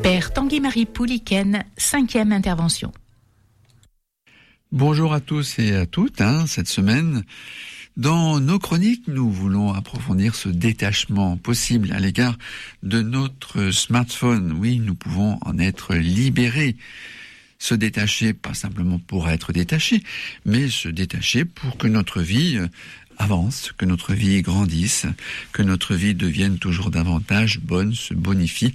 Père Tanguy-Marie Pouliken, 5e intervention. Bonjour à tous et à toutes. Cette semaine, dans nos chroniques, nous voulons approfondir ce détachement possible à l'égard de notre smartphone. Oui, nous pouvons en être libérés. Se détacher, pas simplement pour être détaché, mais se détacher pour que notre vie avance, que notre vie grandisse, que notre vie devienne toujours davantage bonne, se bonifie.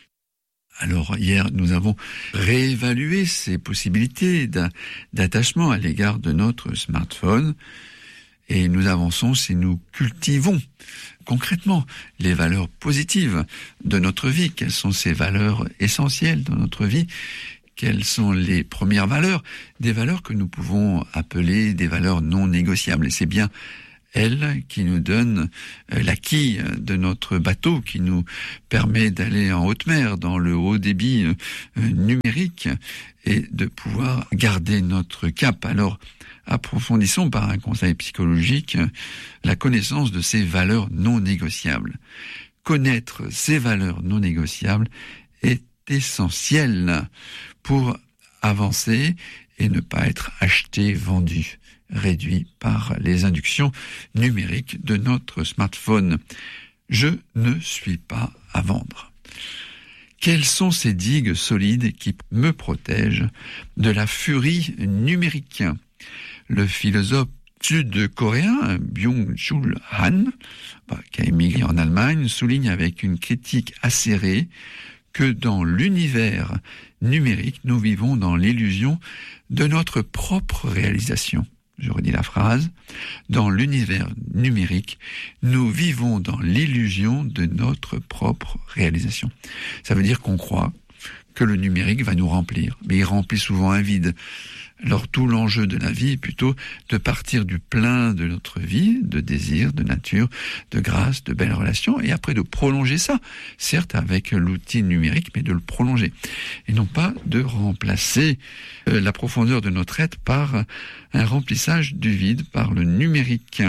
Alors hier, nous avons réévalué ces possibilités d'attachement à l'égard de notre smartphone et nous avançons si nous cultivons concrètement les valeurs positives de notre vie. Quelles sont ces valeurs essentielles dans notre vie ? Quelles sont les premières valeurs ? Des valeurs que nous pouvons appeler des valeurs non négociables. Et c'est bien elles qui nous donnent la quille de notre bateau, qui nous permet d'aller en haute mer, dans le haut débit numérique, et de pouvoir garder notre cap. Alors, approfondissons par un conseil psychologique la connaissance de ces valeurs non négociables. Connaître ces valeurs non négociables est essentiel pour avancer et ne pas être acheté, vendu, réduit par les inductions numériques de notre smartphone. Je ne suis pas à vendre. Quelles sont ces digues solides qui me protègent de la furie numérique ? Le philosophe sud-coréen Byung-Chul Han, qui a émigré en Allemagne, souligne avec une critique acérée que dans l'univers numérique, nous vivons dans l'illusion de notre propre réalisation. Je redis la phrase. Dans l'univers numérique, nous vivons dans l'illusion de notre propre réalisation. Ça veut dire qu'on croit que le numérique va nous remplir, mais il remplit souvent un vide. Alors tout l'enjeu de la vie est plutôt de partir du plein de notre vie, de désir, de nature, de grâce, de belles relations, et après de prolonger ça, certes avec l'outil numérique, mais de le prolonger. Et non pas de remplacer la profondeur de notre être par un remplissage du vide, par le numérique.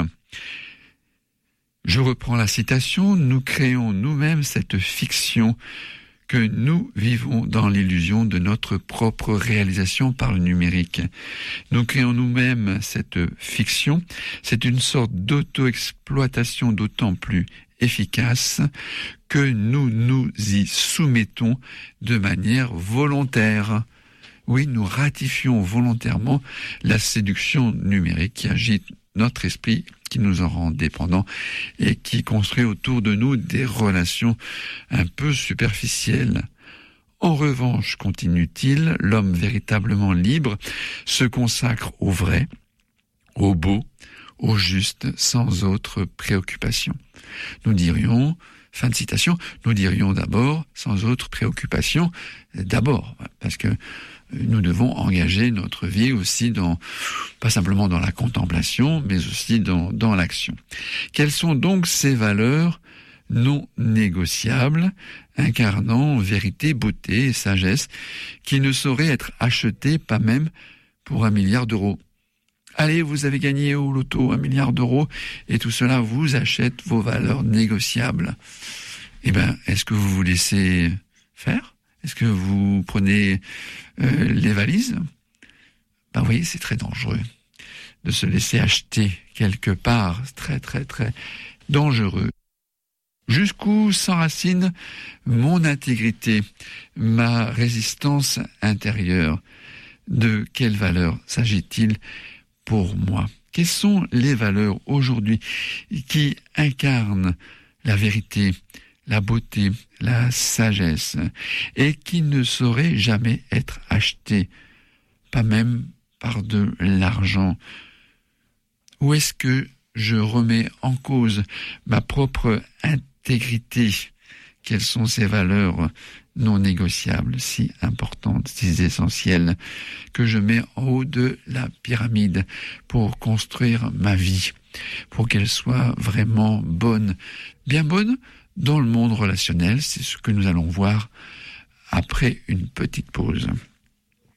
Je reprends la citation, nous créons nous-mêmes cette fiction que nous vivons dans l'illusion de notre propre réalisation par le numérique. Nous créons nous-mêmes cette fiction. C'est une sorte d'auto-exploitation d'autant plus efficace que nous nous y soumettons de manière volontaire. Oui, nous ratifions volontairement la séduction numérique qui agite notre esprit, qui nous en rend dépendants et qui construit autour de nous des relations un peu superficielles. En revanche, continue-t-il, l'homme véritablement libre se consacre au vrai, au beau, au juste, sans autre préoccupation. Nous dirions, fin de citation, nous dirions d'abord, sans autre préoccupation, d'abord, parce que nous devons engager notre vie aussi pas simplement dans la contemplation, mais aussi dans l'action. Quelles sont donc ces valeurs non négociables, incarnant vérité, beauté et sagesse, qui ne sauraient être achetées, pas même pour 1 milliard d'euros? Allez, vous avez gagné au loto 1 milliard d'euros, et tout cela vous achète vos valeurs négociables. Est-ce que vous vous laissez faire ? Est-ce que vous prenez les valises ? Vous voyez, c'est très dangereux de se laisser acheter quelque part. C'est très, très, très dangereux. Jusqu'où s'enracine mon intégrité, ma résistance intérieure? De quelles valeurs s'agit-il pour moi? Quelles sont les valeurs aujourd'hui qui incarnent la vérité, la beauté, la sagesse, et qui ne saurait jamais être acheté, pas même par de l'argent? Ou est-ce que je remets en cause ma propre intégrité? Quelles sont ces valeurs non négociables, si importantes, si essentielles, que je mets en haut de la pyramide pour construire ma vie, pour qu'elle soit vraiment bonne, bien bonne dans le monde relationnel? C'est ce que nous allons voir après une petite pause.